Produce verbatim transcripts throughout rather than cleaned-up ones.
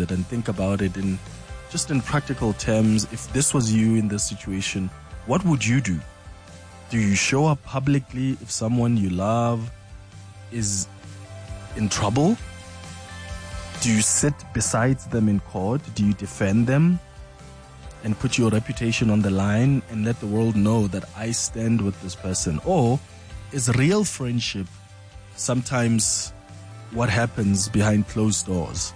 it and think about it in just in practical terms. If this was you in this situation, what would you do? Do you show up publicly if someone you love is in trouble? Do you sit beside them in court? Do you defend them and put your reputation on the line and let the world know that I stand with this person? Or is real friendship sometimes what happens behind closed doors?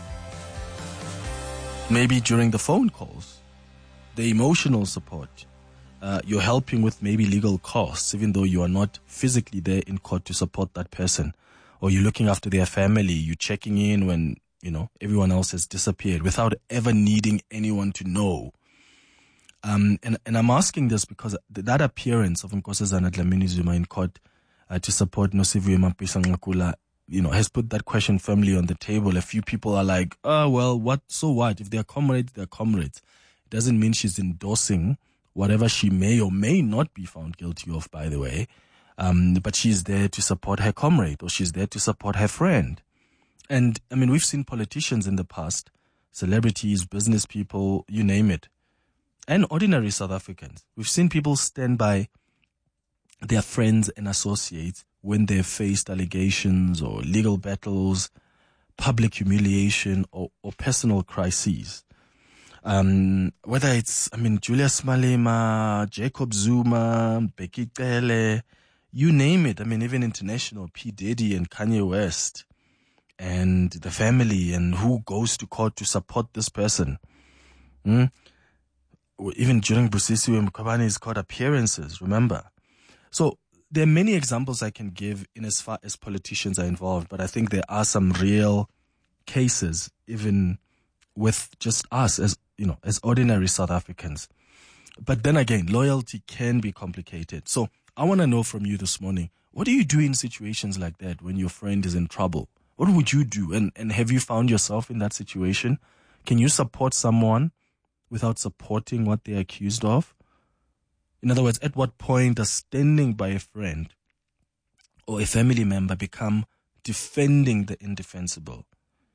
Maybe during the phone calls, the emotional support, uh, you're helping with maybe legal costs, even though you are not physically there in court to support that person. Or you're looking after their family, you're checking in when, you know, everyone else has disappeared without ever needing anyone to know. Um, and, and I'm asking this because that appearance of Nkosazana Dlamini Zuma in court uh, to support Nosiviwe Mapisa-Nqakula, you know, has put that question firmly on the table. A few people are like, oh, well, what, so what? If they're comrades, they're comrades. It doesn't mean she's endorsing whatever she may or may not be found guilty of, by the way. Um, but she's there to support her comrade, or she's there to support her friend. And, I mean, we've seen politicians in the past, celebrities, business people, you name it, and ordinary South Africans. We've seen people stand by their friends and associates when they've faced allegations or legal battles, public humiliation, or, or personal crises. Um, whether it's, I mean, Julius Malema, Jacob Zuma, Becky Cele, you name it. I mean, even international, P. Diddy and Kanye West, and the family, and who goes to court to support this person. Hmm? Even during Busisiwe Mkhwebane's court appearances, remember? So there are many examples I can give in as far as politicians are involved, but I think there are some real cases, even with just us as, you know, as ordinary South Africans. But then again, loyalty can be complicated. So I want to know from you this morning, what do you do in situations like that when your friend is in trouble? What would you do? And, and have you found yourself in that situation? Can you support someone without supporting what they're accused of? In other words, at what point does standing by a friend or a family member become defending the indefensible?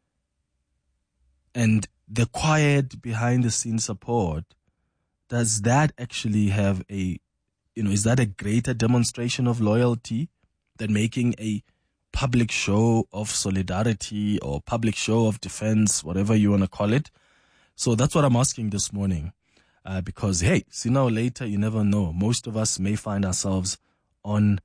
And the quiet behind the scenes support, does that actually have a, you know, is that a greater demonstration of loyalty than making a public show of solidarity or public show of defense, whatever you want to call it? So that's what I'm asking this morning. Uh, because, hey, sooner or later, you never know. Most of us may find ourselves on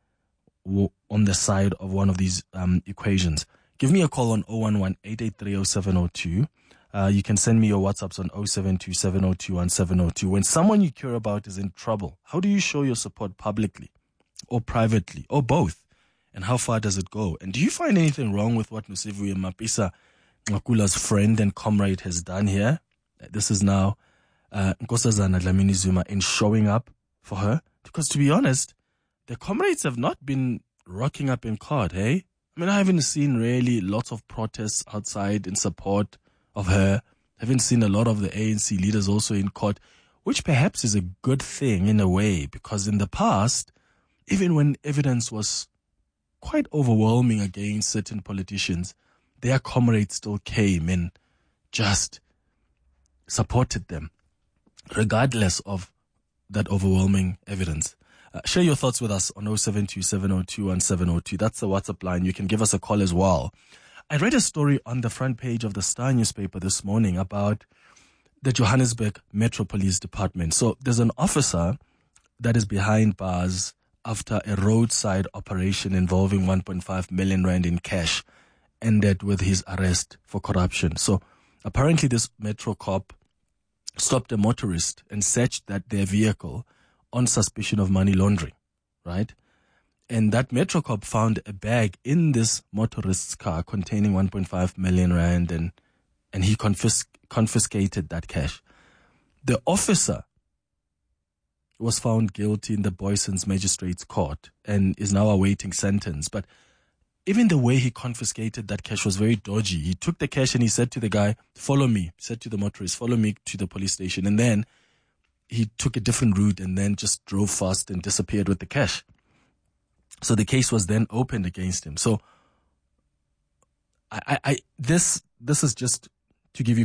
on the side of one of these um, equations. Give me a call on zero one one, eight eight three, zero seven zero two. Uh, you can send me your WhatsApps on zero seven two, seven zero two, one seven zero two. When someone you care about is in trouble, how do you show your support publicly or privately or both? And how far does it go? And do you find anything wrong with what Nosiviwe Mapisa-Nqakula's friend and comrade has done here? This is now uh, Nkosazana Dlamini Zuma in showing up for her. Because to be honest, the comrades have not been rocking up in court, hey? I mean, I haven't seen really lots of protests outside in support of her. I haven't seen a lot of the A N C leaders also in court, which perhaps is a good thing in a way, because in the past, even when evidence was quite overwhelming against certain politicians, their comrades still came and just supported them, regardless of that overwhelming evidence. Uh, share your thoughts with us on zero seven two, seven zero two, one seven zero two. That's the WhatsApp line. You can give us a call as well. I read a story on the front page of the Star newspaper this morning about the Johannesburg Metro Police Department. So there's an officer that is behind bars after a roadside operation involving one point five million rand in cash ended with his arrest for corruption. So apparently this Metro cop stopped a motorist and searched that their vehicle on suspicion of money laundering, right? And that Metro cop found a bag in this motorist's car containing one point five million rand, and and he confis- confiscated that cash. The officer was found guilty in the Boyson's Magistrates Court and is now awaiting sentence. But even the way he confiscated that cash was very dodgy. He took the cash and he said to the guy, follow me, he said to the motorist, follow me to the police station. And then he took a different route and then just drove fast and disappeared with the cash. So the case was then opened against him. So I, I, I this, this is just to give you